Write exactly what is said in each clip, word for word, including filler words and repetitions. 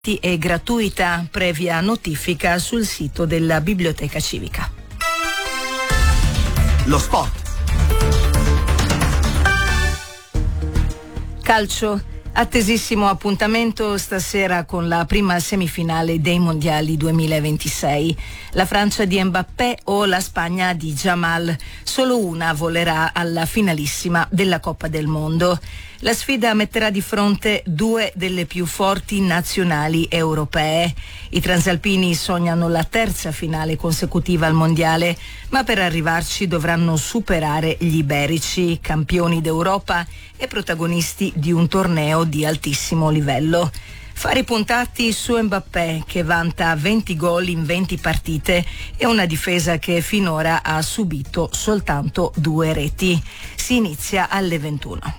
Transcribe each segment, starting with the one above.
e gratuita previa notifica sul sito della Biblioteca Civica. Lo sport. Calcio. Attesissimo appuntamento stasera con la prima semifinale dei mondiali duemilaventisei. La Francia di Mbappé o la Spagna di Jamal. Solo una volerà alla finalissima della Coppa del Mondo. La sfida metterà di fronte due delle più forti nazionali europee. I transalpini sognano la terza finale consecutiva al mondiale, ma per arrivarci dovranno superare gli iberici, campioni d'Europa e protagonisti di un torneo di altissimo livello. Fare i puntati su Mbappé, che vanta venti gol in venti partite e una difesa che finora ha subito soltanto due reti. Si inizia alle ventuno.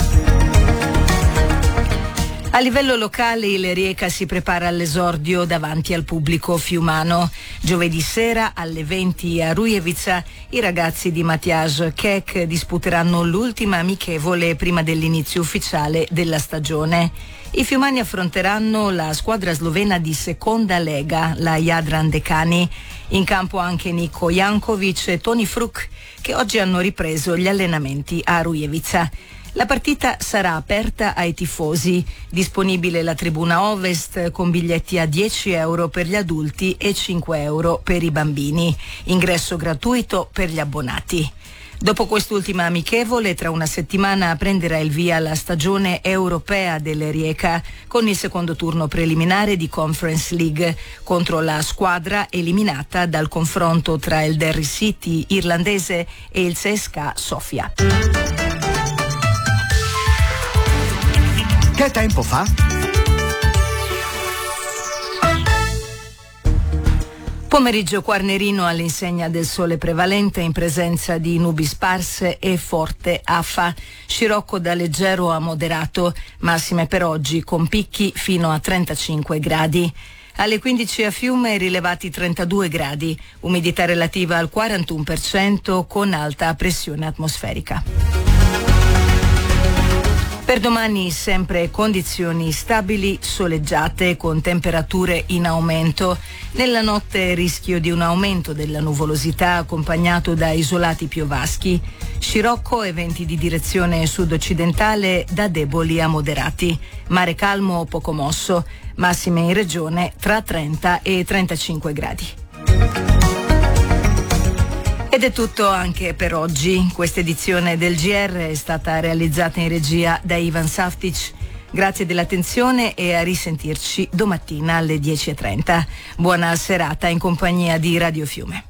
A livello locale il Rijeka si prepara all'esordio davanti al pubblico fiumano. Giovedì sera alle venti a Rujevica i ragazzi di Matjaž Kek disputeranno l'ultima amichevole prima dell'inizio ufficiale della stagione. I fiumani affronteranno la squadra slovena di seconda lega, la Jadran Dekani. In campo anche Niko Jankovic e Toni Fruk, che oggi hanno ripreso gli allenamenti a Rujevica. La partita sarà aperta ai tifosi, disponibile la tribuna Ovest con biglietti a dieci euro per gli adulti e cinque euro per i bambini, ingresso gratuito per gli abbonati. Dopo quest'ultima amichevole, tra una settimana prenderà il via la stagione europea del Rijeka con il secondo turno preliminare di Conference League contro la squadra eliminata dal confronto tra il Derry City irlandese e il C S K A Sofia. Che tempo fa? Pomeriggio quarnerino all'insegna del sole prevalente in presenza di nubi sparse e forte afa, scirocco da leggero a moderato, massime per oggi con picchi fino a trentacinque gradi. Alle quindici a Fiume rilevati trentadue gradi, umidità relativa al quarantuno per cento con alta pressione atmosferica. Per domani sempre condizioni stabili, soleggiate con temperature in aumento. Nella notte rischio di un aumento della nuvolosità accompagnato da isolati piovaschi. Scirocco e venti di direzione sud-occidentale da deboli a moderati. Mare calmo o poco mosso. Massime in regione tra trenta e trentacinque gradi. Ed è tutto anche per oggi. Questa edizione del G R è stata realizzata in regia da Ivan Saftic. Grazie dell'attenzione e a risentirci domattina alle dieci e trenta. Buona serata in compagnia di Radio Fiume.